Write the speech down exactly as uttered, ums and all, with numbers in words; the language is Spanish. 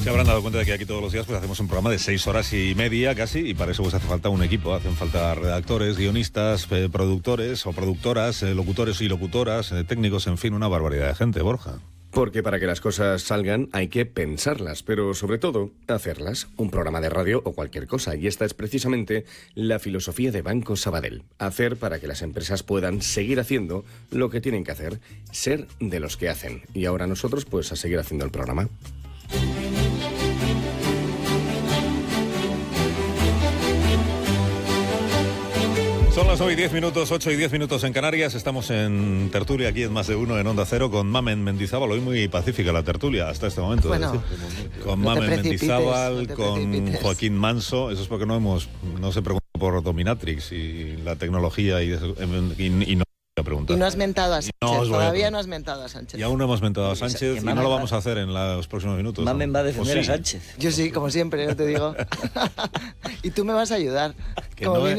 Se habrán dado cuenta de que aquí todos los días pues hacemos un programa de seis horas y media casi, y para eso pues hace falta un equipo, hacen falta redactores, guionistas, eh, productores o productoras, eh, locutores y locutoras, eh, técnicos, en fin, una barbaridad de gente, Borja. Porque para que las cosas salgan hay que pensarlas, pero sobre todo, hacerlas. Un programa de radio o cualquier cosa. Y esta es precisamente la filosofía de Banco Sabadell. Hacer para que las empresas puedan seguir haciendo lo que tienen que hacer. Ser de los que hacen. Y ahora nosotros, pues, a seguir haciendo el programa. Son las nueve y diez minutos, ocho y diez minutos en Canarias. Estamos en tertulia aquí en Más de Uno en Onda Cero con Mamen Mendizábal. Hoy muy pacífica la tertulia hasta este momento. Bueno, con no Mamen Mendizábal, no con precipites. Joaquín Manso. Eso es porque no hemos, no se pregunta por Dominatrix y la tecnología y, eso, y, y no voy a preguntar. Y no has mentado a Sánchez, No os voy a todavía preguntar. no has mentado a Sánchez. Y aún no hemos mentado a Sánchez que y Mamen no lo va- vamos a hacer en los próximos minutos. Mamen ¿no? va a defender ¿O a sí? Sánchez. Yo sí, como siempre, no te digo. Y tú me vas a ayudar. Que Como no bien